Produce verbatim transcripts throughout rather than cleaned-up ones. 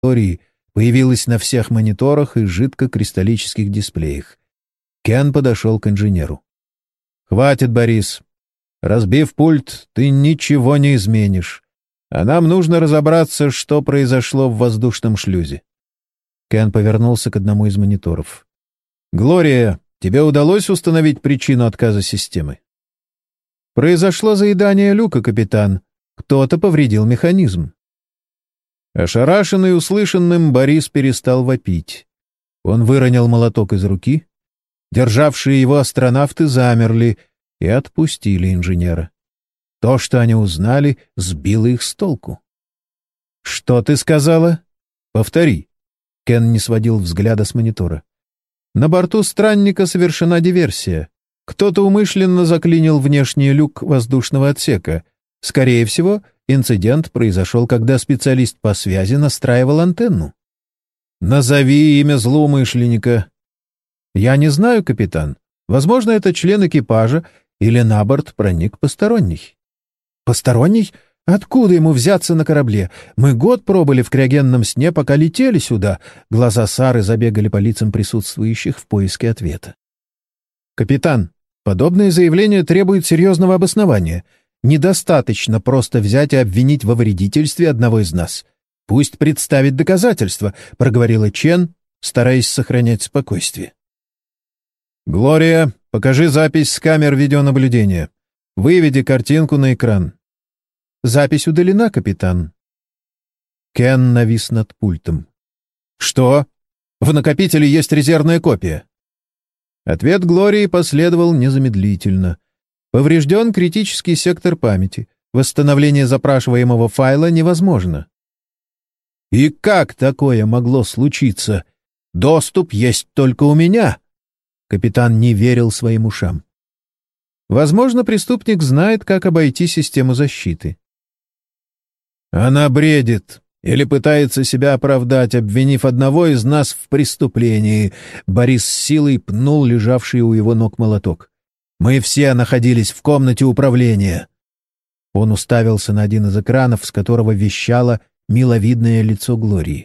лаборатории появилась на всех мониторах и жидкокристаллических дисплеях. Кен подошел к инженеру. «Хватит, Борис. Разбив пульт, ты ничего не изменишь. А нам нужно разобраться, что произошло в воздушном шлюзе». Кен повернулся к одному из мониторов. «Глория, тебе удалось установить причину отказа системы?» «Произошло заедание люка, капитан. Кто-то повредил механизм». Ошарашенный услышанным, Борис перестал вопить. Он выронил молоток из руки. Державшие его астронавты замерли и отпустили инженера. То, что они узнали, сбило их с толку. «Что ты сказала?» «Повтори». Кен не сводил взгляда с монитора. «На борту странника совершена диверсия. Кто-то умышленно заклинил внешний люк воздушного отсека. Скорее всего, инцидент произошел, когда специалист по связи настраивал антенну». «Назови имя злоумышленника». «Я не знаю, капитан. Возможно, это член экипажа или на борт проник посторонний». «Посторонний? Откуда ему взяться на корабле? Мы год пробыли в криогенном сне, пока летели сюда». Глаза Сары забегали по лицам присутствующих в поиске ответа. «Капитан, подобное заявление требует серьезного обоснования. Недостаточно просто взять и обвинить во вредительстве одного из нас. Пусть представит доказательства», — проговорила Чен, стараясь сохранять спокойствие. «Глория, покажи запись с камер видеонаблюдения. Выведи картинку на экран». «Запись удалена, капитан». Кен навис над пультом. «Что? В накопителе есть резервная копия». Ответ Глории последовал незамедлительно. Поврежден критический сектор памяти. Восстановление запрашиваемого файла невозможно. «И как такое могло случиться? Доступ есть только у меня». Капитан не верил своим ушам. «Возможно, преступник знает, как обойти систему защиты». «Она бредит или пытается себя оправдать, обвинив одного из нас в преступлении». Борис с силой пнул лежавший у его ног молоток. «Мы все находились в комнате управления». Он уставился на один из экранов, с которого вещало миловидное лицо Глории.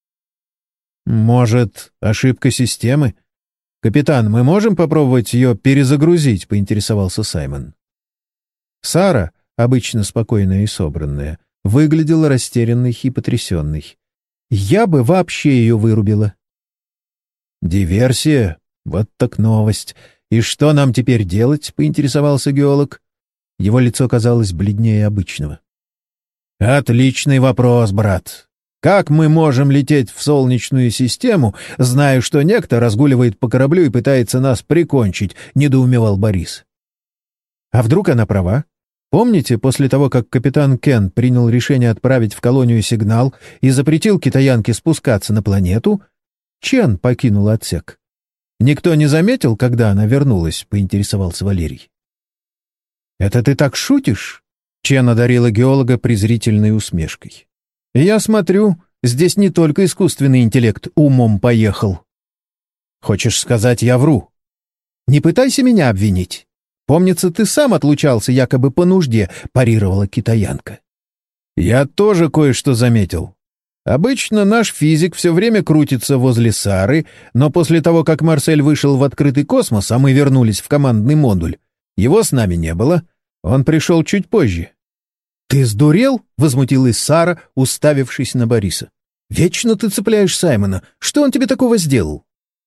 «Может, ошибка системы? Капитан, мы можем попробовать ее перезагрузить?» — поинтересовался Саймон. Сара, обычно спокойная и собранная, выглядела растерянной и потрясенной. «Я бы вообще ее вырубила». «Диверсия? Вот так новость. И что нам теперь делать?» — поинтересовался геолог. Его лицо казалось бледнее обычного. «Отличный вопрос, брат. Как мы можем лететь в Солнечную систему, зная, что некто разгуливает по кораблю и пытается нас прикончить?» — недоумевал Борис. «А вдруг она права? Помните, после того, как капитан Кен принял решение отправить в колонию сигнал и запретил китаянке спускаться на планету, Чен покинула отсек? Никто не заметил, когда она вернулась?» — поинтересовался Валерий. «Это ты так шутишь?» — Чен одарила геолога презрительной усмешкой. «Я смотрю, здесь не только искусственный интеллект умом поехал». «Хочешь сказать, я вру?» «Не пытайся меня обвинить. Помнится, ты сам отлучался якобы по нужде», — парировала китаянка. «Я тоже кое-что заметил. Обычно наш физик все время крутится возле Сары, но после того, как Марсель вышел в открытый космос, а мы вернулись в командный модуль, его с нами не было. Он пришел чуть позже». «Ты сдурел?» — возмутилась Сара, уставившись на Бориса. «Вечно ты цепляешь Саймона. Что он тебе такого сделал?»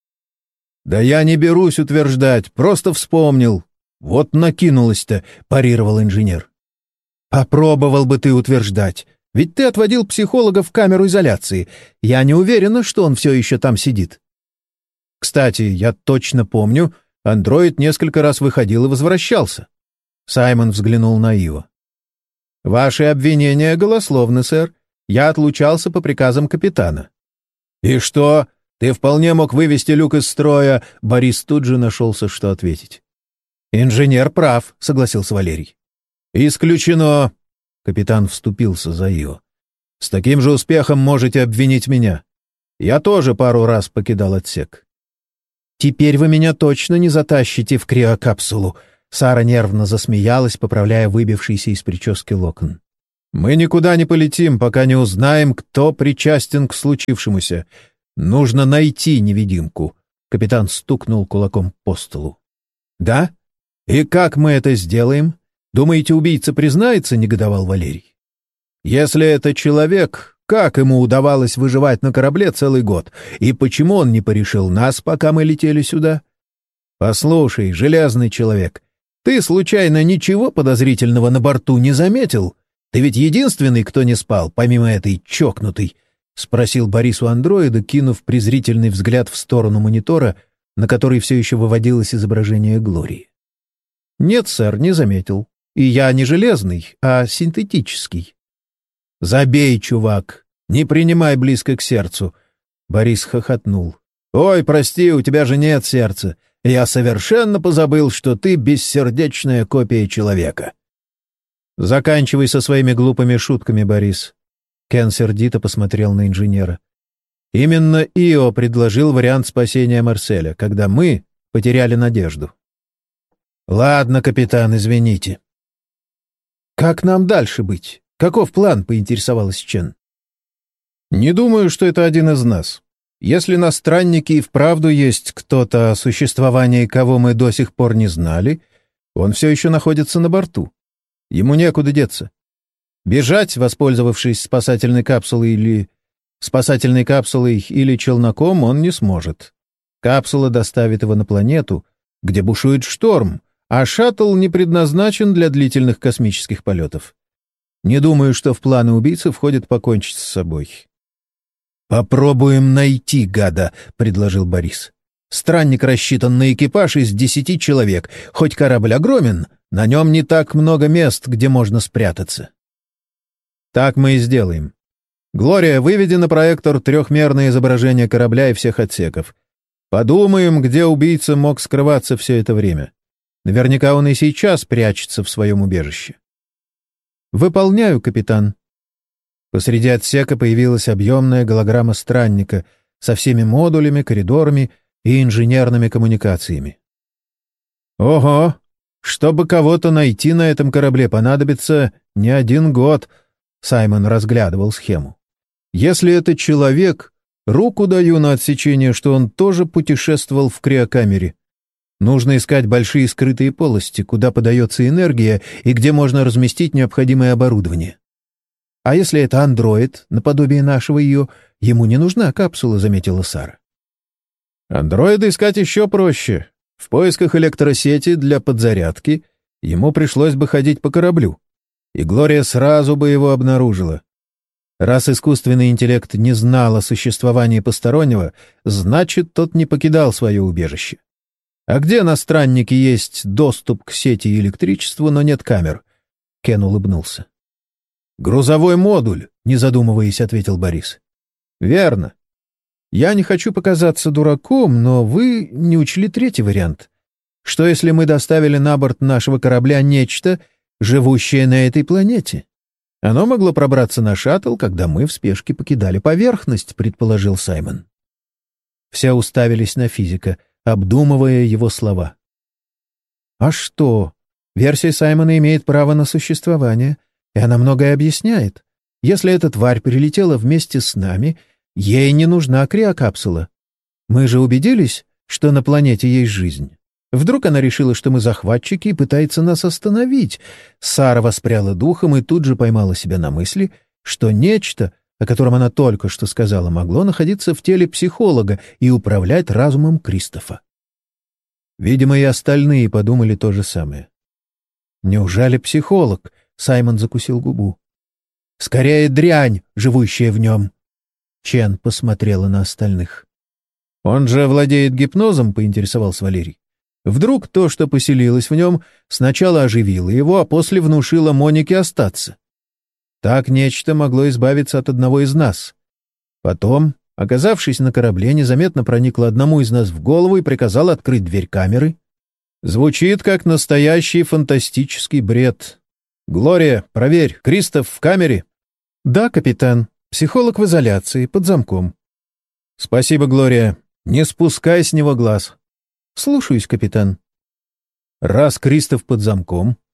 «Да я не берусь утверждать, просто вспомнил. Вот накинулась-то», — парировал инженер. «Попробовал бы ты утверждать. Ведь ты отводил психолога в камеру изоляции. Я не уверена, что он все еще там сидит». «Кстати, я точно помню, андроид несколько раз выходил и возвращался». Саймон взглянул на Ио. «Ваши обвинения голословны, сэр. Я отлучался по приказам капитана». «И что? Ты вполне мог вывести люк из строя». Борис тут же нашелся, что ответить. «Инженер прав», — согласился Валерий. «Исключено». Капитан вступился за Ио. «С таким же успехом можете обвинить меня. Я тоже пару раз покидал отсек». «Теперь вы меня точно не затащите в криокапсулу», — Сара нервно засмеялась, поправляя выбившийся из прически локон. Мы никуда не полетим, пока не узнаем, кто причастен к случившемуся. Нужно найти невидимку. Капитан стукнул кулаком по столу. Да? И как мы это сделаем? Думаете, убийца признается, негодовал Валерий. Если это человек, как ему удавалось выживать на корабле целый год? И почему он не порешил нас, пока мы летели сюда? Послушай, железный человек, ты случайно ничего подозрительного на борту не заметил? Ты ведь единственный, кто не спал, помимо этой чокнутой, — спросил Борис у андроида, кинув презрительный взгляд в сторону монитора, на который все еще выводилось изображение Глории. «Нет, сэр, не заметил. И я не железный, а синтетический». «Забей, чувак, не принимай близко к сердцу», — Борис хохотнул. «Ой, прости, у тебя же нет сердца. Я совершенно позабыл, что ты бессердечная копия человека». «Заканчивай со своими глупыми шутками, Борис». Кен сердито посмотрел на инженера. «Именно Ио предложил вариант спасения Марселя, когда мы потеряли надежду». «Ладно, капитан, извините». «Как нам дальше быть? Каков план?» — поинтересовалась Чен. «Не думаю, что это один из нас. Если на страннике и вправду есть кто-то, о существовании кого мы до сих пор не знали, он все еще находится на борту. Ему некуда деться. Бежать, воспользовавшись спасательной капсулой или... спасательной капсулой или челноком, он не сможет. Капсула доставит его на планету, где бушует шторм, а шаттл не предназначен для длительных космических полетов. Не думаю, что в планы убийцы входит покончить с собой». «Попробуем найти гада», — предложил Борис. «Странник рассчитан на экипаж из десяти человек. Хоть корабль огромен, на нем не так много мест, где можно спрятаться». «Так мы и сделаем. Глория, выведи на проектор трехмерное изображение корабля и всех отсеков. Подумаем, где убийца мог скрываться все это время. Наверняка он и сейчас прячется в своем убежище». «Выполняю, капитан». Посреди отсека появилась объемная голограмма странника со всеми модулями, коридорами и инженерными коммуникациями. «Ого! Чтобы кого-то найти на этом корабле, понадобится не один год», — Саймон разглядывал схему. «Если это человек, руку даю на отсечение, что он тоже путешествовал в криокамере. Нужно искать большие скрытые полости, куда подается энергия и где можно разместить необходимое оборудование. А если это андроид, наподобие нашего ее, ему не нужна капсула», — заметила Сара. «Андроида искать еще проще. В поисках электросети для подзарядки ему пришлось бы ходить по кораблю, и Глория сразу бы его обнаружила. Раз искусственный интеллект не знал о существовании постороннего, значит, тот не покидал свое убежище. А где на страннике есть доступ к сети и электричеству, но нет камер?» Кен улыбнулся. «Грузовой модуль», — не задумываясь, ответил Борис. «Верно. Я не хочу показаться дураком, но вы не учли третий вариант. Что если мы доставили на борт нашего корабля нечто, живущее на этой планете? Оно могло пробраться на шаттл, когда мы в спешке покидали поверхность», — предположил Саймон. Все уставились на физика, обдумывая его слова. «А что? Версия Саймона имеет право на существование, и она многое объясняет. Если эта тварь прилетела вместе с нами, ей не нужна криокапсула. Мы же убедились, что на планете есть жизнь. Вдруг она решила, что мы захватчики и пытается нас остановить». Сара воспряла духом и тут же поймала себя на мысли, что нечто, о котором она только что сказала, могло находиться в теле психолога и управлять разумом Кристофа. Видимо, и остальные подумали то же самое. «Неужели психолог?» — Саймон закусил губу. «Скорее дрянь, живущая в нем». Чен посмотрела на остальных. «Он же владеет гипнозом?» — поинтересовался Валерий. «Вдруг то, что поселилось в нем, сначала оживило его, а после внушило Монике остаться? Так нечто могло избавиться от одного из нас. Потом, оказавшись на корабле, незаметно проникло одному из нас в голову и приказало открыть дверь камеры. Звучит как настоящий фантастический бред. Глория, проверь, Кристоф в камере?» «Да, капитан. Психолог в изоляции, под замком». «Спасибо, Глория. Не спускай с него глаз». «Слушаюсь, капитан». «Раз Кристоф под замком,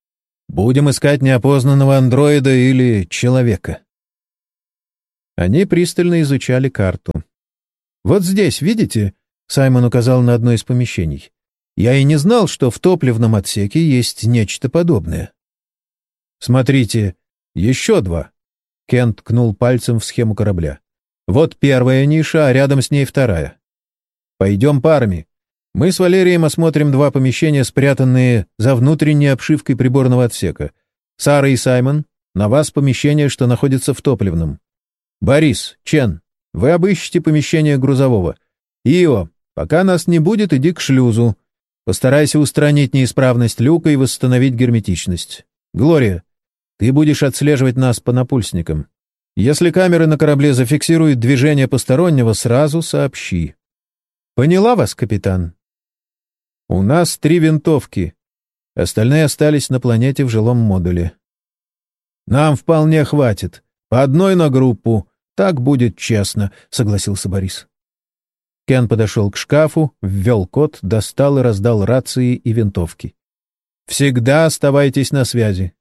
Будем искать неопознанного андроида или человека». Они пристально изучали карту. «Вот здесь, видите?» — Саймон указал на одно из помещений. «Я и не знал, что в топливном отсеке есть нечто подобное». «Смотрите, еще два». Кен ткнул пальцем в схему корабля. «Вот первая ниша, а рядом с ней вторая. Пойдем парами. Мы с Валерием осмотрим два помещения, спрятанные за внутренней обшивкой приборного отсека. Сара и Саймон, на вас помещение, что находится в топливном. Борис, Чен, вы обыщите помещение грузового. Ио, пока нас не будет, иди к шлюзу. Постарайся устранить неисправность люка и восстановить герметичность. Глория, ты будешь отслеживать нас по напульсникам. Если камеры на корабле зафиксируют движение постороннего, сразу сообщи». «Поняла вас, капитан?» «У нас три винтовки. Остальные остались на планете в жилом модуле». «Нам вполне хватит. По одной на группу. Так будет честно», — согласился Борис. Кен подошел к шкафу, ввел код, достал и раздал рации и винтовки. «Всегда оставайтесь на связи».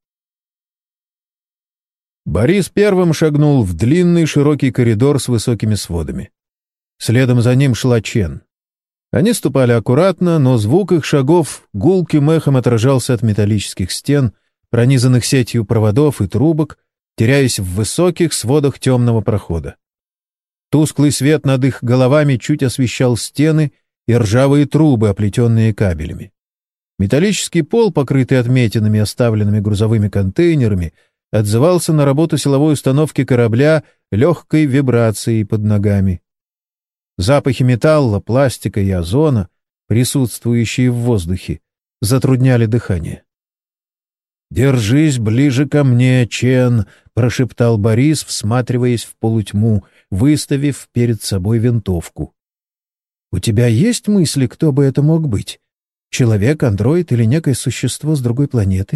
Борис первым шагнул в длинный широкий коридор с высокими сводами. Следом за ним шла Чен. Они ступали аккуратно, но звук их шагов гулким эхом отражался от металлических стен, пронизанных сетью проводов и трубок, теряясь в высоких сводах темного прохода. Тусклый свет над их головами чуть освещал стены и ржавые трубы, оплетенные кабелями. Металлический пол, покрытый отметинами, оставленными грузовыми контейнерами, отзывался на работу силовой установки корабля легкой вибрацией под ногами. Запахи металла, пластика и озона, присутствующие в воздухе, затрудняли дыхание. «Держись ближе ко мне, Чен», — прошептал Борис, всматриваясь в полутьму, выставив перед собой винтовку. «У тебя есть мысли, кто бы это мог быть? Человек, андроид или некое существо с другой планеты?»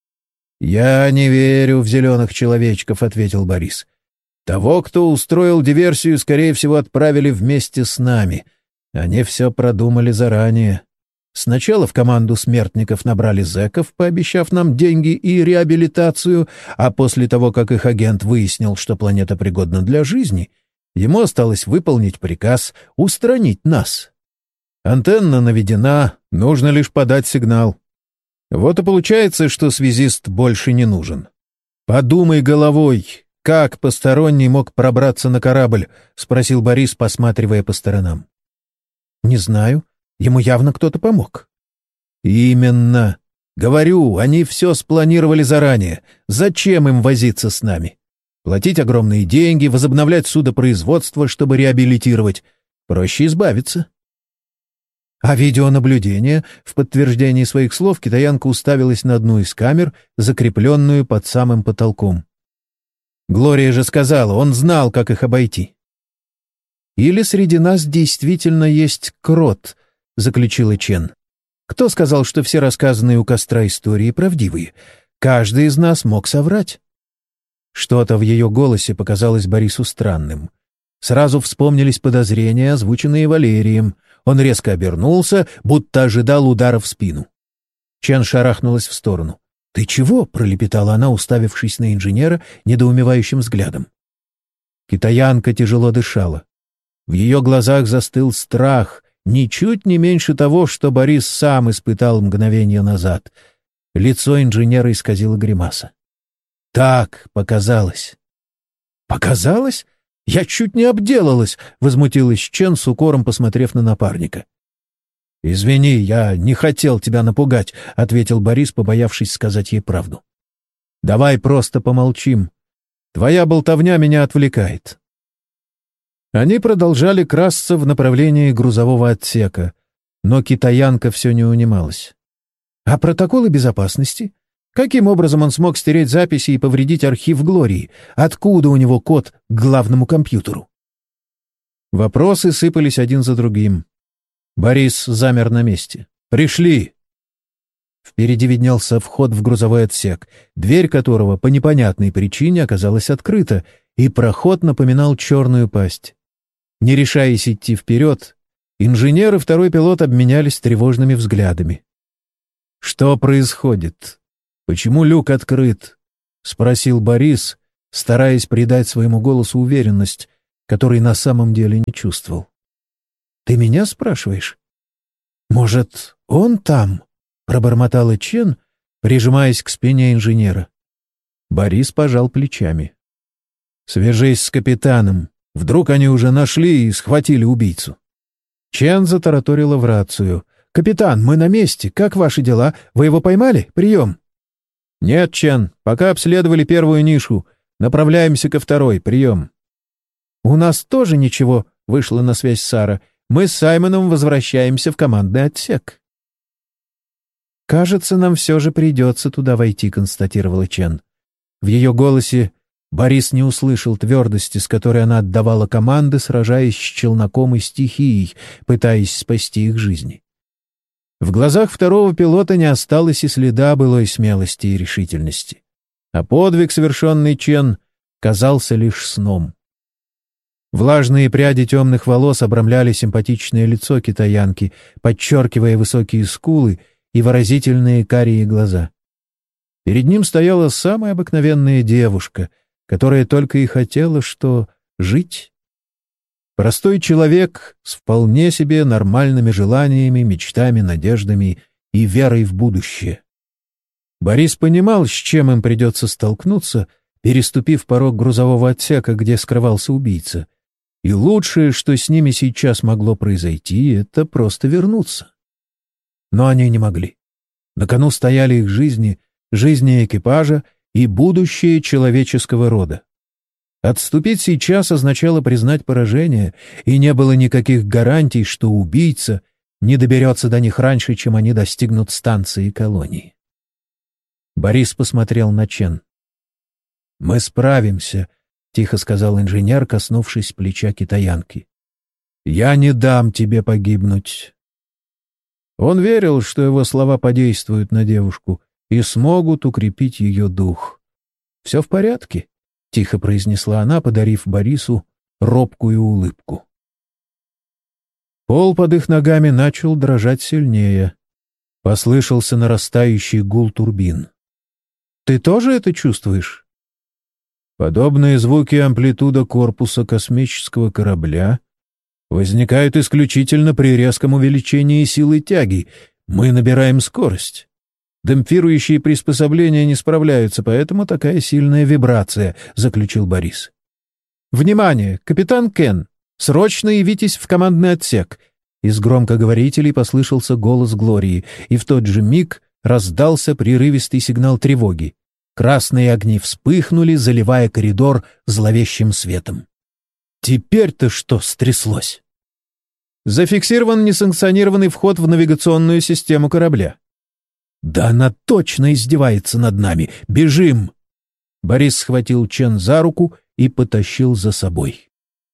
«Я не верю в зеленых человечков», — ответил Борис. «Того, кто устроил диверсию, скорее всего, отправили вместе с нами. Они все продумали заранее. Сначала в команду смертников набрали зэков, пообещав нам деньги и реабилитацию, а после того, как их агент выяснил, что планета пригодна для жизни, ему осталось выполнить приказ устранить нас. Антенна наведена, нужно лишь подать сигнал. Вот и получается, что связист больше не нужен. Подумай головой, как посторонний мог пробраться на корабль?» — спросил Борис, посматривая по сторонам. «Не знаю. Ему явно кто-то помог». «Именно. Говорю, они все спланировали заранее. Зачем им возиться с нами? Платить огромные деньги, возобновлять судопроизводство, чтобы реабилитировать. Проще избавиться». А видеонаблюдение, в подтверждении своих слов, китаянка уставилась на одну из камер, закрепленную под самым потолком. Глория же сказала, он знал, как их обойти. «Или среди нас действительно есть крот», — заключила Чен. «Кто сказал, что все рассказанные у костра истории правдивые? Каждый из нас мог соврать». Что-то в ее голосе показалось Борису странным. Сразу вспомнились подозрения, озвученные Валерием. Он резко обернулся, будто ожидал удара в спину. Чен шарахнулась в сторону. «Ты чего?» — пролепетала она, уставившись на инженера недоумевающим взглядом. Китаянка тяжело дышала. В ее глазах застыл страх, ничуть не меньше того, что Борис сам испытал мгновение назад. Лицо инженера исказило гримаса. «Так показалось». «Показалось? Я чуть не обделалась», — возмутилась Чен с укором, посмотрев на напарника. «Извини, я не хотел тебя напугать», — ответил Борис, побоявшись сказать ей правду. «Давай просто помолчим. Твоя болтовня меня отвлекает». Они продолжали красться в направлении грузового отсека, но китаянка все не унималась. «А протоколы безопасности? Каким образом он смог стереть записи и повредить архив Глории? Откуда у него код к главному компьютеру?» Вопросы сыпались один за другим. Борис замер на месте. «Пришли!» Впереди виднелся вход в грузовой отсек, дверь которого по непонятной причине оказалась открыта, и проход напоминал черную пасть. Не решаясь идти вперед, инженер и второй пилот обменялись тревожными взглядами. «Что происходит?» «Почему люк открыт?» — спросил Борис, стараясь придать своему голосу уверенность, которой на самом деле не чувствовал. «Ты меня спрашиваешь?» «Может, он там?» — пробормотала Чен, прижимаясь к спине инженера. Борис пожал плечами. «Свяжись с капитаном. Вдруг они уже нашли и схватили убийцу». Чен затараторила в рацию. «Капитан, мы на месте. Как ваши дела? Вы его поймали? Прием!» «Нет, Чен, пока обследовали первую нишу. Направляемся ко второй. Прием!» «У нас тоже ничего», — вышла на связь Сара. «Мы с Саймоном возвращаемся в командный отсек». «Кажется, нам все же придется туда войти», — констатировала Чен. В ее голосе Борис не услышал твердости, с которой она отдавала команды, сражаясь с челноком и стихией, пытаясь спасти их жизни. В глазах второго пилота не осталось и следа былой смелости и решительности. А подвиг, совершенный Чен, казался лишь сном. Влажные пряди темных волос обрамляли симпатичное лицо китаянки, подчеркивая высокие скулы и выразительные карие глаза. Перед ним стояла самая обыкновенная девушка, которая только и хотела, что жить. Простой человек с вполне себе нормальными желаниями, мечтами, надеждами и верой в будущее. Борис понимал, с чем им придется столкнуться, переступив порог грузового отсека, где скрывался убийца. И лучшее, что с ними сейчас могло произойти, — это просто вернуться. Но они не могли. На кону стояли их жизни, жизни экипажа и будущее человеческого рода. Отступить сейчас означало признать поражение, и не было никаких гарантий, что убийца не доберется до них раньше, чем они достигнут станции колонии. Борис посмотрел на Чен. «Мы справимся», — тихо сказал инженер, коснувшись плеча китаянки. «Я не дам тебе погибнуть». Он верил, что его слова подействуют на девушку и смогут укрепить ее дух. «Все в порядке», — тихо произнесла она, подарив Борису робкую улыбку. Пол под их ногами начал дрожать сильнее. Послышался нарастающий гул турбин. «Ты тоже это чувствуешь?» Подобные звуки амплитуда корпуса космического корабля возникают исключительно при резком увеличении силы тяги. Мы набираем скорость. Демпфирующие приспособления не справляются, поэтому такая сильная вибрация, — заключил Борис. «Внимание! Капитан Кен! Срочно явитесь в командный отсек!» Из громкоговорителей послышался голос Глории, и в тот же миг раздался прерывистый сигнал тревоги. Красные огни вспыхнули, заливая коридор зловещим светом. Теперь-то что стряслось? Зафиксирован несанкционированный вход в навигационную систему корабля. Да она точно издевается над нами. Бежим! Борис схватил Чен за руку и потащил за собой.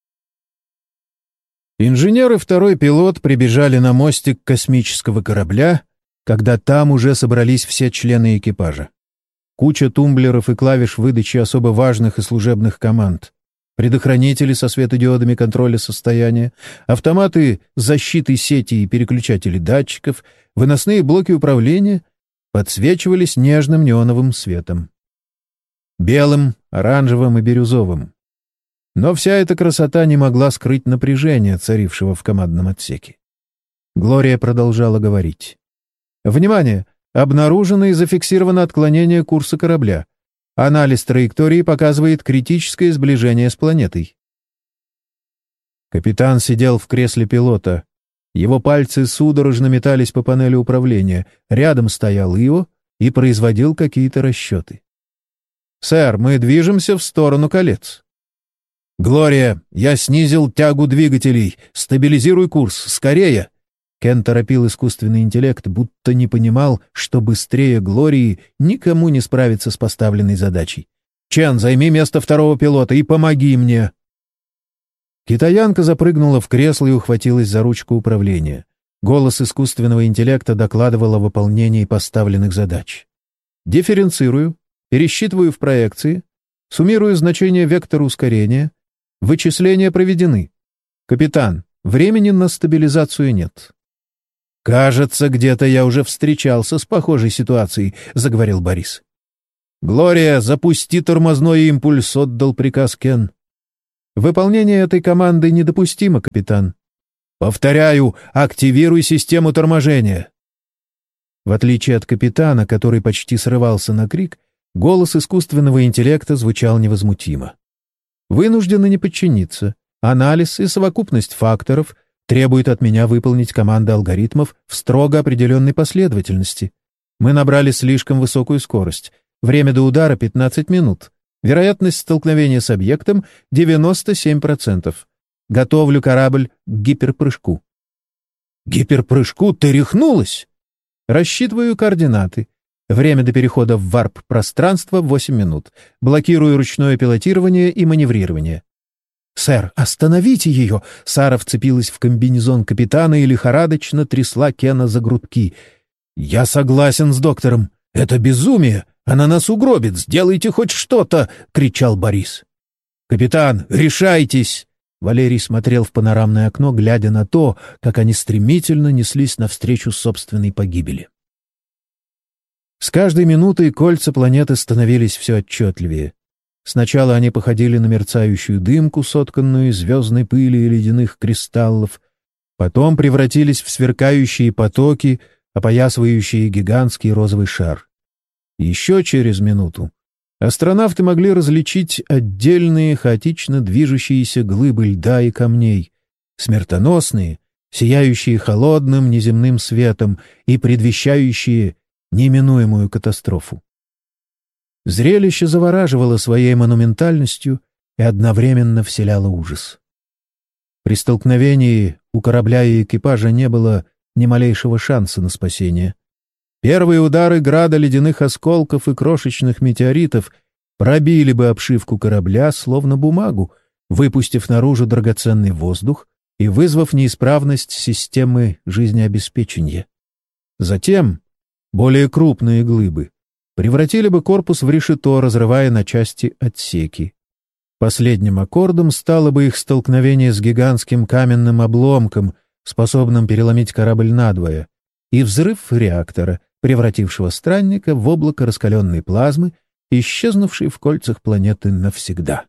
Инженер и второй пилот прибежали на мостик космического корабля, когда там уже собрались все члены экипажа. Куча тумблеров и клавиш выдачи особо важных и служебных команд, предохранители со светодиодами контроля состояния, автоматы защиты сети и переключатели датчиков, выносные блоки управления подсвечивались нежным неоновым светом. Белым, оранжевым и бирюзовым. Но вся эта красота не могла скрыть напряжение, царившего в командном отсеке. Глория продолжала говорить. «Внимание! Обнаружено и зафиксировано отклонение курса корабля. Анализ траектории показывает критическое сближение с планетой». Капитан сидел в кресле пилота. Его пальцы судорожно метались по панели управления. Рядом стоял Ио и производил какие-то расчеты. «Сэр, мы движемся в сторону колец». «Глория, я снизил тягу двигателей. Стабилизируй курс. Скорее!» Кен торопил искусственный интеллект, будто не понимал, что быстрее Глории никому не справиться с поставленной задачей. «Чен, займи место второго пилота и помоги мне!» Китаянка запрыгнула в кресло и ухватилась за ручку управления. Голос искусственного интеллекта докладывал о выполнении поставленных задач. «Дифференцирую, пересчитываю в проекции, суммирую значение вектора ускорения, вычисления проведены. Капитан, времени на стабилизацию нет». «Кажется, где-то я уже встречался с похожей ситуацией», — заговорил Борис. «Глория, запусти тормозной импульс», — отдал приказ Кен. «Выполнение этой команды недопустимо, капитан». «Повторяю, активируй систему торможения». В отличие от капитана, который почти срывался на крик, голос искусственного интеллекта звучал невозмутимо. «Вынуждены не подчиниться. Анализ и совокупность факторов требуют от меня выполнить команды алгоритмов в строго определенной последовательности. Мы набрали слишком высокую скорость. Время до удара — пятнадцать минут. Вероятность столкновения с объектом — девяносто семь процентов. Готовлю корабль к гиперпрыжку». «Гиперпрыжку? Ты рехнулась?» «Рассчитываю координаты. Время до перехода в варп-пространство — восемь минут. Блокирую ручное пилотирование и маневрирование». «Сэр, остановите ее!» Сара вцепилась в комбинезон капитана и лихорадочно трясла Кена за грудки. «Я согласен с доктором. Это безумие. Она нас угробит. Сделайте хоть что-то!» — кричал Борис. «Капитан, решайтесь!» Валерий смотрел в панорамное окно, глядя на то, как они стремительно неслись навстречу собственной погибели. С каждой минутой кольца планеты становились все отчетливее. Сначала они походили на мерцающую дымку, сотканную из звездной пыли и ледяных кристаллов, потом превратились в сверкающие потоки, опоясывающие гигантский розовый шар. Еще через минуту астронавты могли различить отдельные хаотично движущиеся глыбы льда и камней, смертоносные, сияющие холодным неземным светом и предвещающие неминуемую катастрофу. Зрелище завораживало своей монументальностью и одновременно вселяло ужас. При столкновении у корабля и экипажа не было ни малейшего шанса на спасение. Первые удары града ледяных осколков и крошечных метеоритов пробили бы обшивку корабля, словно бумагу, выпустив наружу драгоценный воздух и вызвав неисправность системы жизнеобеспечения. Затем более крупные глыбы превратили бы корпус в решето, разрывая на части отсеки. Последним аккордом стало бы их столкновение с гигантским каменным обломком, способным переломить корабль надвое, и взрыв реактора, превратившего странника в облако раскаленной плазмы, исчезнувшей в кольцах планеты навсегда.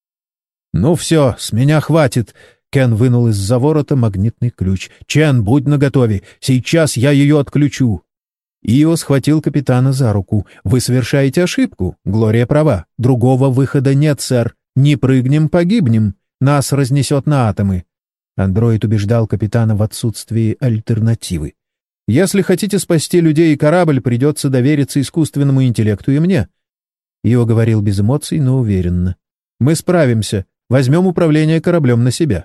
«Ну все, с меня хватит!» Кен вынул из-за ворота магнитный ключ. «Чен, будь наготове! Сейчас я ее отключу!» Ио схватил капитана за руку. «Вы совершаете ошибку. Глория права. Другого выхода нет, сэр. Не прыгнем — погибнем. Нас разнесет на атомы». Андроид убеждал капитана в отсутствии альтернативы. «Если хотите спасти людей и корабль, придется довериться искусственному интеллекту и мне». Ио говорил без эмоций, но уверенно. «Мы справимся. Возьмем управление кораблем на себя».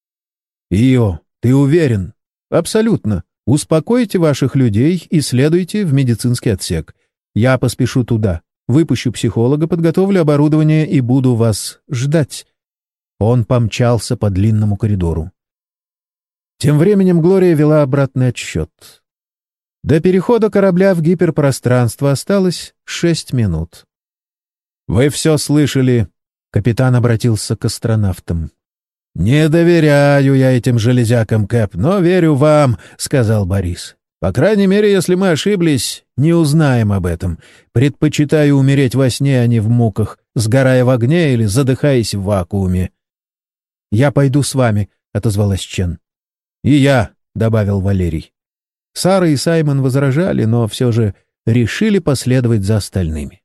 «Ио, ты уверен?» «Абсолютно. Успокойте ваших людей и следуйте в медицинский отсек. Я поспешу туда, выпущу психолога, подготовлю оборудование и буду вас ждать». Он помчался по длинному коридору. Тем временем Глория вела обратный отсчет. До перехода корабля в гиперпространство осталось шесть минут. «Вы все слышали?» — капитан обратился к астронавтам. «Не доверяю я этим железякам, Кэп, но верю вам», — сказал Борис. «По крайней мере, если мы ошиблись, не узнаем об этом. Предпочитаю умереть во сне, а не в муках, сгорая в огне или задыхаясь в вакууме». «Я пойду с вами», — отозвалась Чен. «И я», — добавил Валерий. Сара и Саймон возражали, но все же решили последовать за остальными.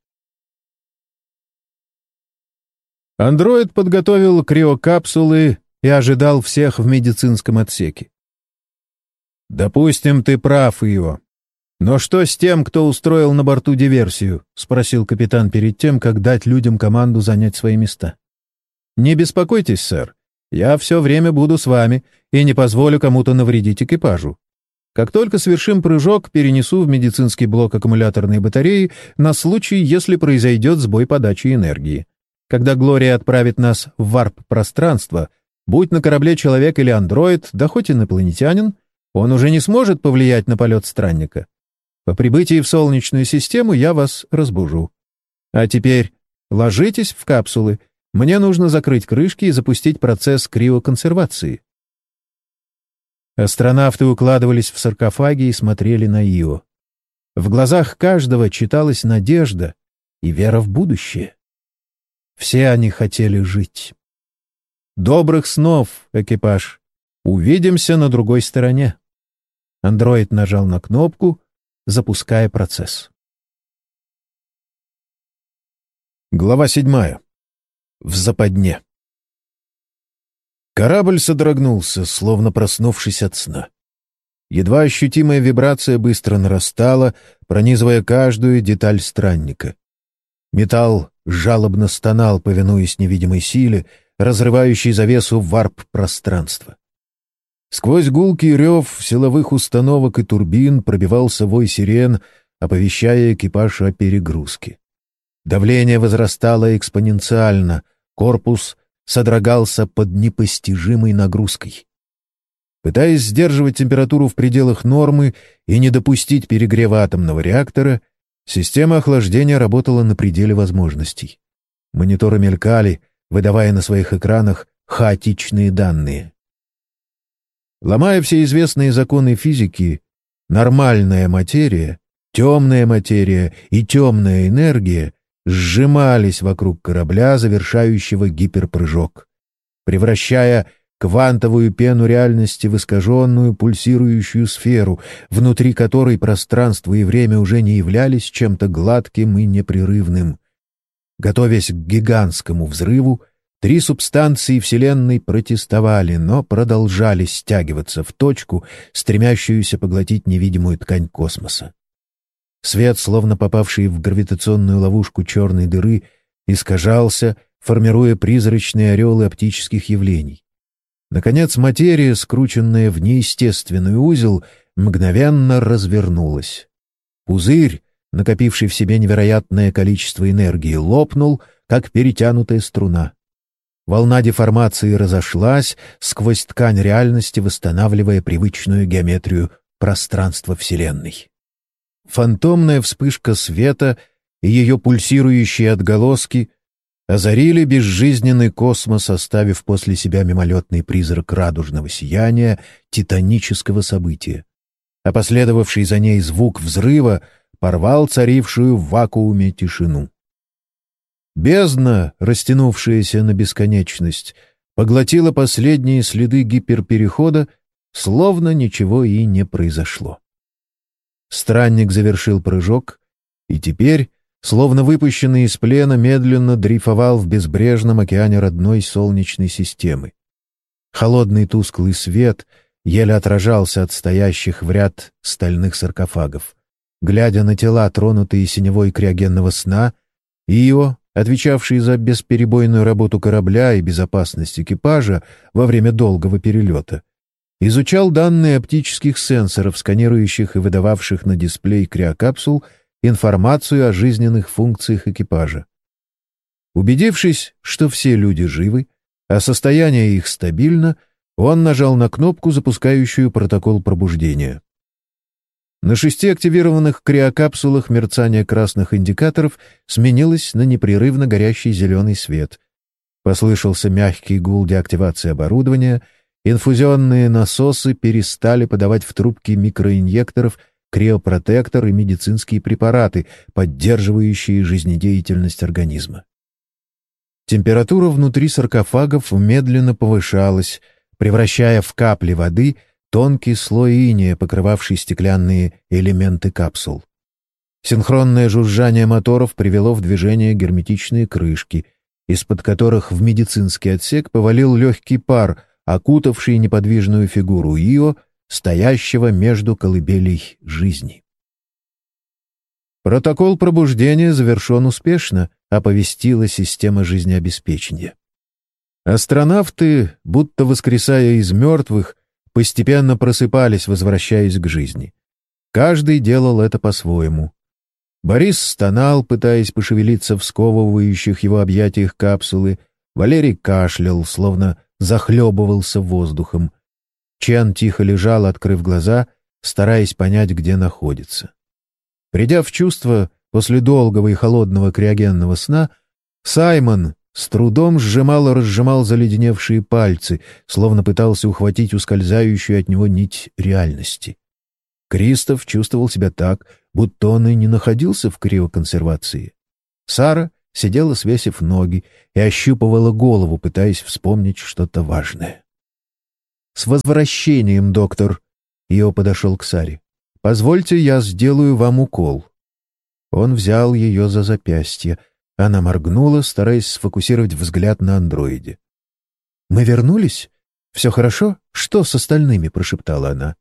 Андроид подготовил криокапсулы и ожидал всех в медицинском отсеке. «Допустим, ты прав, Ио. Но что с тем, кто устроил на борту диверсию?» — спросил капитан перед тем, как дать людям команду занять свои места. «Не беспокойтесь, сэр. Я все время буду с вами и не позволю кому-то навредить экипажу. Как только совершим прыжок, перенесу в медицинский блок аккумуляторные батареи на случай, если произойдет сбой подачи энергии. Когда Глория отправит нас в варп-пространство, будь на корабле человек или андроид, да хоть инопланетянин, он уже не сможет повлиять на полет странника. По прибытии в Солнечную систему я вас разбужу. А теперь ложитесь в капсулы. Мне нужно закрыть крышки и запустить процесс криоконсервации». Астронавты укладывались в саркофаги и смотрели на Ио. В глазах каждого читалась надежда, и вера в будущее. Все они хотели жить. Добрых снов, экипаж. Увидимся на другой стороне. Андроид нажал на кнопку, запуская процесс. Глава седьмая. В западне. Корабль содрогнулся, словно проснувшись от сна. Едва ощутимая вибрация быстро нарастала, пронизывая каждую деталь странника. Металл жалобно стонал, повинуясь невидимой силе, разрывающей завесу варп-пространства. Сквозь гулкий рев силовых установок и турбин пробивался вой сирен, оповещая экипаж о перегрузке. Давление возрастало экспоненциально, корпус содрогался под непостижимой нагрузкой. Пытаясь сдерживать температуру в пределах нормы и не допустить перегрева атомного реактора, система охлаждения работала на пределе возможностей. Мониторы мелькали, выдавая на своих экранах хаотичные данные. Ломая все известные законы физики, нормальная материя, темная материя и темная энергия сжимались вокруг корабля, завершающего гиперпрыжок, превращая квантовую пену реальности в искаженную пульсирующую сферу, внутри которой пространство и время уже не являлись чем-то гладким и непрерывным. Готовясь к гигантскому взрыву, три субстанции Вселенной протестовали, но продолжали стягиваться в точку, стремящуюся поглотить невидимую ткань космоса. Свет, словно попавший в гравитационную ловушку черной дыры, искажался, формируя призрачные ореолы оптических явлений. Наконец, материя, скрученная в неестественный узел, мгновенно развернулась. Пузырь, накопивший в себе невероятное количество энергии, лопнул, как перетянутая струна. Волна деформации разошлась сквозь ткань реальности, восстанавливая привычную геометрию пространства Вселенной. Фантомная вспышка света и ее пульсирующие отголоски озарили безжизненный космос, оставив после себя мимолетный призрак радужного сияния титанического события. А последовавший за ней звук взрыва порвал царившую в вакууме тишину. Бездна, растянувшаяся на бесконечность, поглотила последние следы гиперперехода, словно ничего и не произошло. Странник завершил прыжок, и теперь, словно выпущенный из плена, медленно дрейфовал в безбрежном океане родной Солнечной системы. Холодный тусклый свет еле отражался от стоящих в ряд стальных саркофагов. Глядя на тела, тронутые синевой криогенного сна, Ио, отвечавший за бесперебойную работу корабля и безопасность экипажа во время долгого перелета, изучал данные оптических сенсоров, сканирующих и выдававших на дисплей криокапсул информацию о жизненных функциях экипажа. Убедившись, что все люди живы, а состояние их стабильно, он нажал на кнопку, запускающую протокол пробуждения. На шести активированных криокапсулах мерцание красных индикаторов сменилось на непрерывно горящий зеленый свет. Послышался мягкий гул деактивации оборудования, инфузионные насосы перестали подавать в трубки микроинъекторов криопротектор и медицинские препараты, поддерживающие жизнедеятельность организма. Температура внутри саркофагов медленно повышалась, превращая в капли воды тонкий слой иния, покрывавший стеклянные элементы капсул. Синхронное жужжание моторов привело в движение герметичные крышки, из-под которых в медицинский отсек повалил легкий пар, окутавший неподвижную фигуру Ио, стоящего между колыбелей жизни. «Протокол пробуждения завершен успешно», — оповестила система жизнеобеспечения. Астронавты, будто воскресая из мертвых, постепенно просыпались, возвращаясь к жизни. Каждый делал это по-своему. Борис стонал, пытаясь пошевелиться в сковывающих его объятиях капсулы. Валерий кашлял, словно захлебывался воздухом. Чен тихо лежал, открыв глаза, стараясь понять, где находится. Придя в чувство после долгого и холодного криогенного сна, Саймон с трудом сжимал и разжимал заледеневшие пальцы, словно пытался ухватить ускользающую от него нить реальности. Кристоф чувствовал себя так, будто он и не находился в криоконсервации. Сара сидела, свесив ноги, и ощупывала голову, пытаясь вспомнить что-то важное. «С возвращением, доктор!» Ио подошел к Саре. «Позвольте, я сделаю вам укол». Он взял ее за запястье. Она моргнула, стараясь сфокусировать взгляд на андроиде. «Мы вернулись? Все хорошо? Что с остальными?» — прошептала она.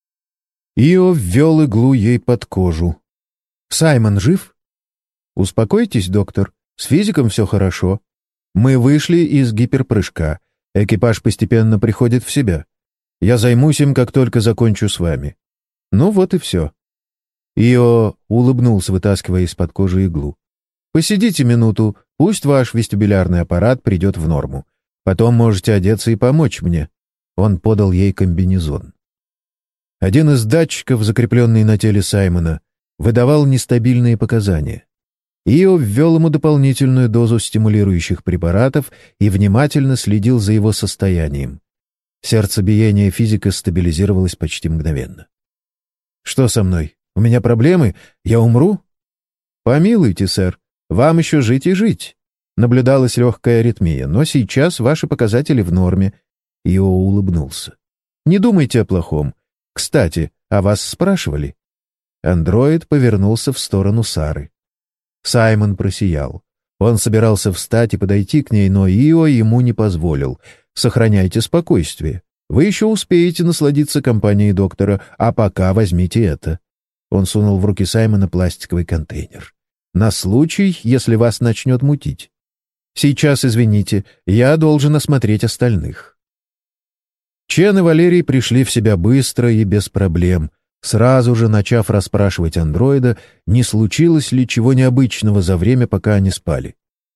Ио ввел иглу ей под кожу. «Саймон жив?» «Успокойтесь, доктор. С физиком все хорошо. Мы вышли из гиперпрыжка. Экипаж постепенно приходит в себя. Я займусь им, как только закончу с вами. Ну вот и все». Ио улыбнулся, вытаскивая из-под кожи иглу. «Посидите минуту, пусть ваш вестибулярный аппарат придет в норму. Потом можете одеться и помочь мне». Он подал ей комбинезон. Один из датчиков, закрепленный на теле Саймона, выдавал нестабильные показания. Ио ввел ему дополнительную дозу стимулирующих препаратов и внимательно следил за его состоянием. Сердцебиение физика стабилизировалось почти мгновенно. «Что со мной? У меня проблемы? Я умру?» «Помилуйте, сэр, вам еще жить и жить». Наблюдалась легкая аритмия, но сейчас ваши показатели в норме. Ио улыбнулся. «Не думайте о плохом. Кстати, о вас спрашивали?» Андроид повернулся в сторону Сары. Саймон просиял. Он собирался встать и подойти к ней, но Ио ему не позволил. «Сохраняйте спокойствие. Вы еще успеете насладиться компанией доктора, а пока возьмите это». Он сунул в руки Саймона пластиковый контейнер. «На случай, если вас начнет мутить. Сейчас, извините, я должен осмотреть остальных». Чен и Валерий пришли в себя быстро и без проблем, сразу же начав расспрашивать андроида, не случилось ли чего необычного за время, пока они спали.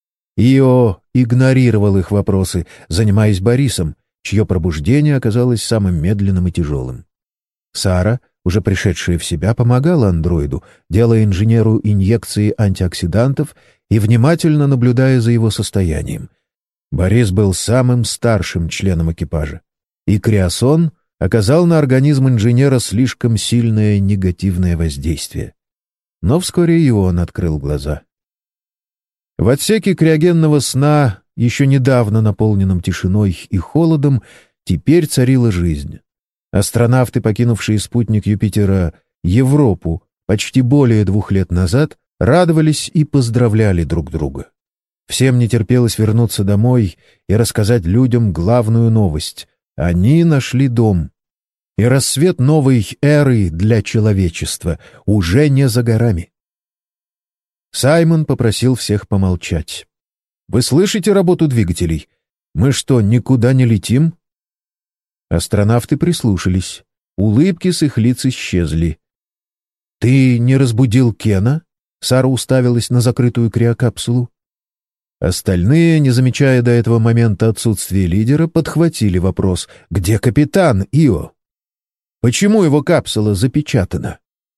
Ио игнорировал их вопросы, занимаясь Борисом, чье пробуждение оказалось самым медленным и тяжелым. Сара, уже пришедшая в себя, помогала андроиду, делая инженеру инъекции антиоксидантов и внимательно наблюдая за его состоянием. Борис был самым старшим членом экипажа, и криосон оказал на организм инженера слишком сильное негативное воздействие. Но вскоре и он открыл глаза. В отсеке криогенного сна, еще недавно наполненном тишиной и холодом, теперь царила жизнь. Астронавты, покинувшие спутник Юпитера Европу почти более двух лет назад, радовались и поздравляли друг друга. Всем не терпелось вернуться домой и рассказать людям главную новость. Они нашли дом. И рассвет новой эры для человечества уже не за горами. Саймон попросил всех помолчать. «Вы слышите работу двигателей? Мы что, никуда не летим?» Астронавты прислушались. Улыбки с их лиц исчезли. «Ты не разбудил Кена?» Сара уставилась на закрытую криокапсулу. Остальные, не замечая до этого момента отсутствия лидера, подхватили вопрос: «Где капитан, Ио? Почему его капсула запечатана?»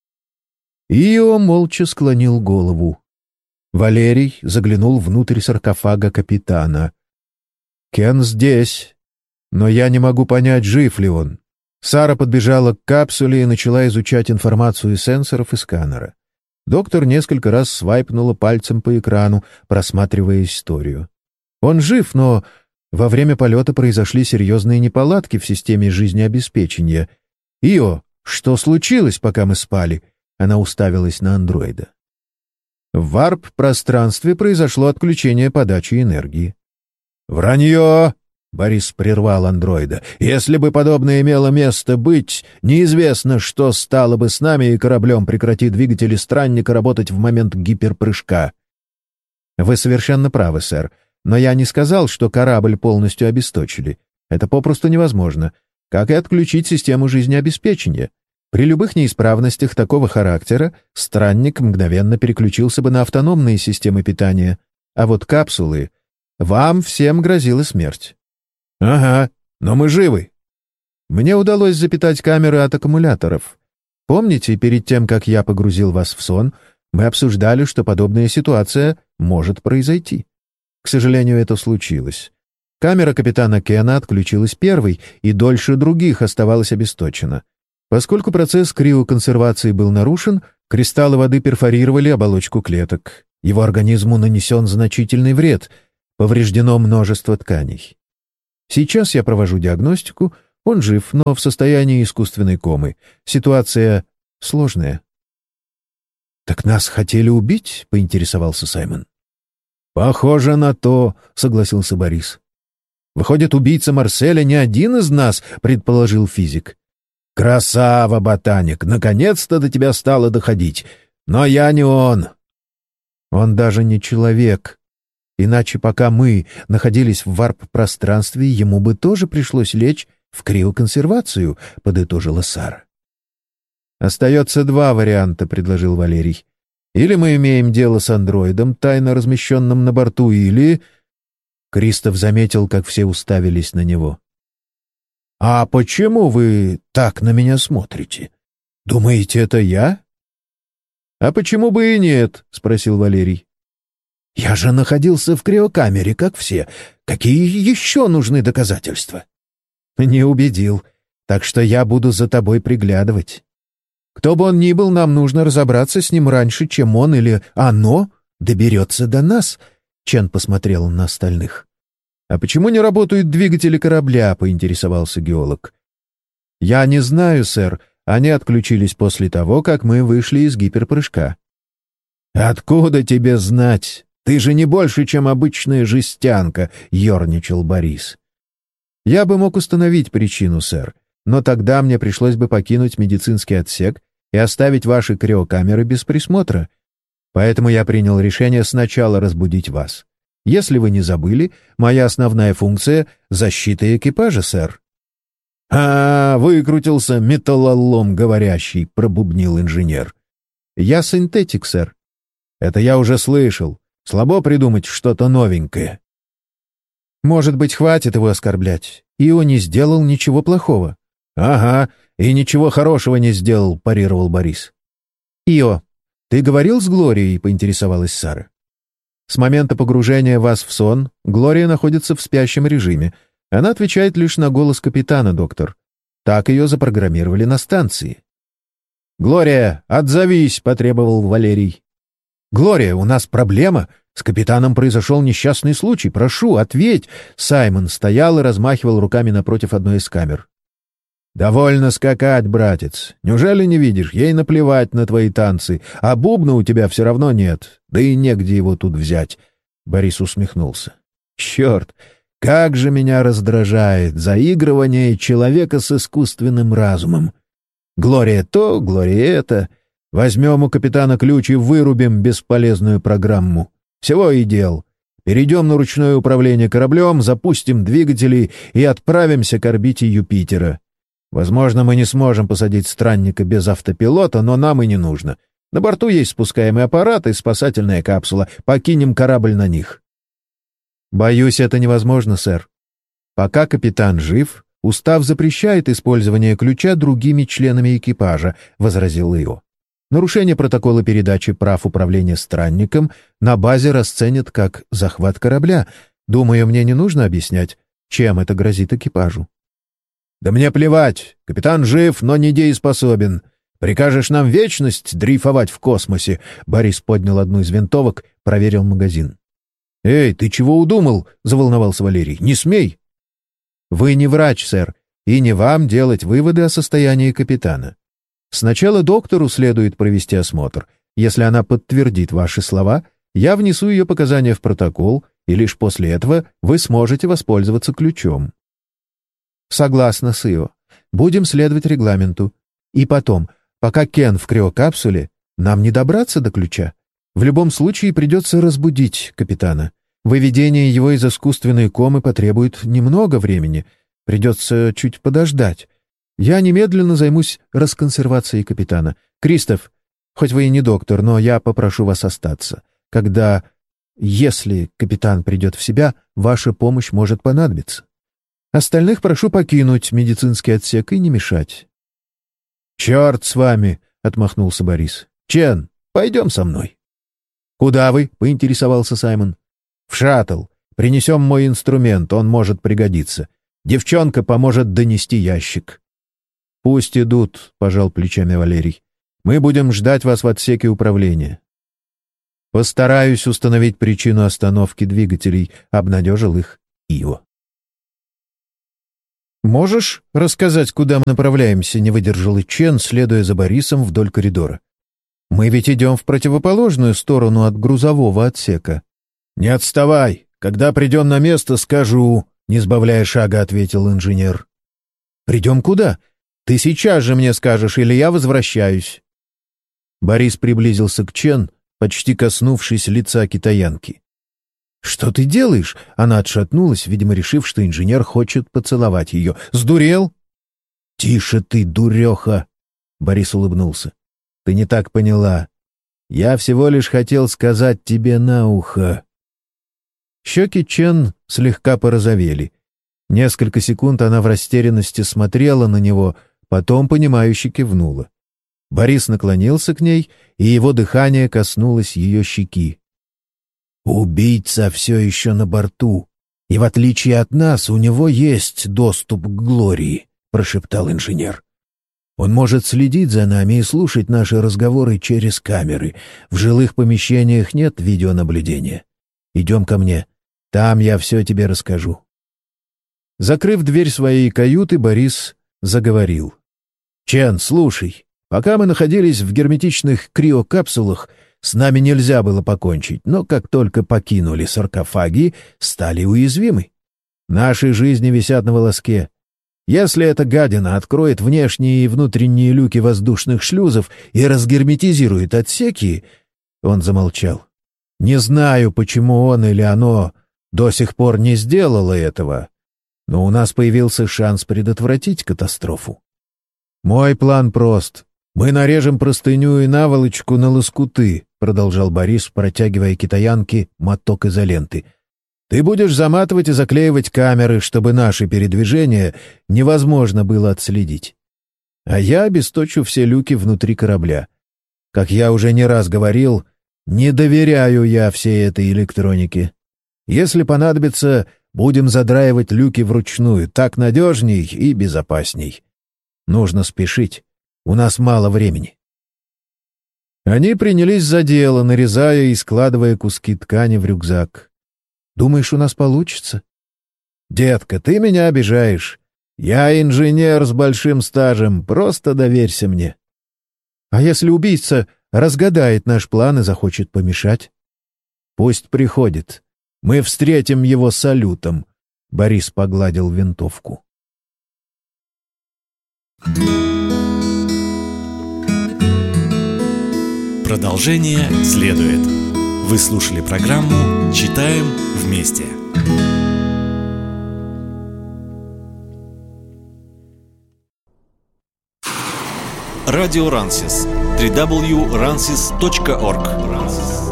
Ио молча склонил голову. Валерий заглянул внутрь саркофага капитана. «Кен здесь, но я не могу понять, жив ли он». Сара подбежала к капсуле и начала изучать информацию из сенсоров и сканера. Доктор несколько раз свайпнула пальцем по экрану, просматривая историю. «Он жив, но во время полета произошли серьезные неполадки в системе жизнеобеспечения. Ио, что случилось, пока мы спали?» Она уставилась на андроида. В варп-пространстве произошло отключение подачи энергии. «Вранье!» — Борис прервал андроида. «Если бы подобное имело место быть, неизвестно, что стало бы с нами, и кораблем прекрати двигатели странника работать в момент гиперпрыжка». «Вы совершенно правы, сэр, но я не сказал, что корабль полностью обесточили. Это попросту невозможно, как и отключить систему жизнеобеспечения. При любых неисправностях такого характера странник мгновенно переключился бы на автономные системы питания, а вот капсулы... Вам всем грозила смерть». «Ага, но мы живы». «Мне удалось запитать камеры от аккумуляторов. Помните, перед тем, как я погрузил вас в сон, мы обсуждали, что подобная ситуация может произойти. К сожалению, это случилось. Камера капитана Кена отключилась первой и дольше других оставалась обесточена. Поскольку процесс криоконсервации был нарушен, кристаллы воды перфорировали оболочку клеток. Его организму нанесен значительный вред, повреждено множество тканей. Сейчас я провожу диагностику, он жив, но в состоянии искусственной комы. Ситуация сложная. «Так нас хотели убить?» — поинтересовался Саймон. «Похоже на то», — согласился Борис. «Выходит, убийца Марселя не один из нас», — предположил физик. «Красава, ботаник! Наконец-то до тебя стало доходить. Но я не он». «Он даже не человек. Иначе пока мы находились в варп-пространстве, ему бы тоже пришлось лечь в криоконсервацию», — подытожила Сара. «Остается два варианта», — предложил Валерий. «Или мы имеем дело с андроидом, тайно размещенным на борту, или...» Кристоф заметил, как все уставились на него. «А почему вы так на меня смотрите? Думаете, это я?» «А почему бы и нет?» — спросил Валерий. «Я же находился в криокамере, как все. Какие еще нужны доказательства?» «Не убедил. Так что я буду за тобой приглядывать. Кто бы он ни был, нам нужно разобраться с ним раньше, чем он или оно доберется до нас», — Чен посмотрел на остальных. «А почему не работают двигатели корабля?» — поинтересовался геолог. «Я не знаю, сэр. Они отключились после того, как мы вышли из гиперпрыжка». «Откуда тебе знать? Ты же не больше, чем обычная жестянка», — ерничал Борис. «Я бы мог установить причину, сэр, но тогда мне пришлось бы покинуть медицинский отсек и оставить ваши криокамеры без присмотра. Поэтому я принял решение сначала разбудить вас. Если вы не забыли, моя основная функция — защита экипажа, сэр». «А, выкрутился металлолом говорящий», — пробубнил инженер. «Я синтетик, сэр». «Это я уже слышал. Слабо придумать что-то новенькое». «Может быть, хватит его оскорблять. Ио не сделал ничего плохого». «Ага, и ничего хорошего не сделал», — парировал Борис. «Ио, ты говорил с Глорией?» — поинтересовалась Сара. «С момента погружения вас в сон Глория находится в спящем режиме. Она отвечает лишь на голос капитана, доктор. Так ее запрограммировали на станции». «Глория, отзовись!» — потребовал Валерий. «Глория, у нас проблема. С капитаном произошел несчастный случай. Прошу, ответь!» Саймон стоял и размахивал руками напротив одной из камер. «Довольно скакать, братец. Неужели не видишь? Ей наплевать на твои танцы, а бубна у тебя все равно нет. Да и негде его тут взять». Борис усмехнулся. «Черт, как же меня раздражает заигрывание человека с искусственным разумом. Глория то, Глория это. Возьмем у капитана ключ и вырубим бесполезную программу. Всего и дел. Перейдем на ручное управление кораблем, запустим двигатели и отправимся к орбите Юпитера. Возможно, мы не сможем посадить странника без автопилота, но нам и не нужно. На борту есть спускаемый аппарат и спасательная капсула. Покинем корабль на них». «Боюсь, это невозможно, сэр. Пока капитан жив, устав запрещает использование ключа другими членами экипажа», — возразил Ио. «Нарушение протокола передачи прав управления странником на базе расценят как захват корабля. Думаю, мне не нужно объяснять, чем это грозит экипажу». «Да мне плевать. Капитан жив, но недееспособен. Прикажешь нам вечность дрейфовать в космосе?» Борис поднял одну из винтовок, проверил магазин. «Эй, ты чего удумал?» — заволновался Валерий. «Не смей!» «Вы не врач, сэр, и не вам делать выводы о состоянии капитана. Сначала доктору следует провести осмотр. Если она подтвердит ваши слова, я внесу ее показания в протокол, и лишь после этого вы сможете воспользоваться ключом». «Согласна с Ио. Будем следовать регламенту. И потом, пока Кен в криокапсуле, нам не добраться до ключа. В любом случае придется разбудить капитана. Выведение его из искусственной комы потребует немного времени. Придется чуть подождать. Я немедленно займусь расконсервацией капитана. Кристоф, хоть вы и не доктор, но я попрошу вас остаться. Когда, если капитан придет в себя, ваша помощь может понадобиться. Остальных прошу покинуть медицинский отсек и не мешать». «Черт с вами!» — отмахнулся Борис. «Чен, пойдем со мной». «Куда вы?» — поинтересовался Саймон. «В шаттл. Принесем мой инструмент, он может пригодиться. Девчонка поможет донести ящик». «Пусть идут», — пожал плечами Валерий. «Мы будем ждать вас в отсеке управления». «Постараюсь установить причину остановки двигателей», — обнадежил их Ио. «Можешь рассказать, куда мы направляемся?» — не выдержал и Чен, следуя за Борисом вдоль коридора. «Мы ведь идем в противоположную сторону от грузового отсека». «Не отставай! Когда придем на место, скажу!» — не сбавляя шага, ответил инженер. «Придем куда? Ты сейчас же мне скажешь, или я возвращаюсь». Борис приблизился к Чен, почти коснувшись лица китаянки. «Что ты делаешь?» — она отшатнулась, видимо, решив, что инженер хочет поцеловать ее. «Сдурел?» «Тише ты, дуреха!» — Борис улыбнулся. «Ты не так поняла. Я всего лишь хотел сказать тебе на ухо». Щеки Чен слегка порозовели. Несколько секунд она в растерянности смотрела на него, потом понимающе кивнула. Борис наклонился к ней, и его дыхание коснулось ее щеки. «Убийца все еще на борту, и в отличие от нас у него есть доступ к Глории», — прошептал инженер. «Он может следить за нами и слушать наши разговоры через камеры. В жилых помещениях нет видеонаблюдения. Идем ко мне, там я все тебе расскажу». Закрыв дверь своей каюты, Борис заговорил. «Чен, слушай, пока мы находились в герметичных криокапсулах, с нами нельзя было покончить, но как только покинули саркофаги, стали уязвимы. Наши жизни висят на волоске. Если эта гадина откроет внешние и внутренние люки воздушных шлюзов и разгерметизирует отсеки...» Он замолчал. «Не знаю, почему он или оно до сих пор не сделало этого, но у нас появился шанс предотвратить катастрофу. Мой план прост. Мы нарежем простыню и наволочку на лоскуты», — продолжал Борис, протягивая китаянке моток изоленты. «Ты будешь заматывать и заклеивать камеры, чтобы наши передвижения невозможно было отследить. А я обесточу все люки внутри корабля. Как я уже не раз говорил, не доверяю я всей этой электронике. Если понадобится, будем задраивать люки вручную, так надежней и безопасней. Нужно спешить. У нас мало времени». Они принялись за дело, нарезая и складывая куски ткани в рюкзак. «Думаешь, у нас получится?» «Детка, ты меня обижаешь. Я инженер с большим стажем, просто доверься мне». «А если убийца разгадает наш план и захочет помешать?» «Пусть приходит. Мы встретим его салютом», — Борис погладил винтовку. Продолжение следует. Вы слушали программу «Читаем вместе». Радио Рансис. дабл ю дабл ю дабл ю точка рансис точка орг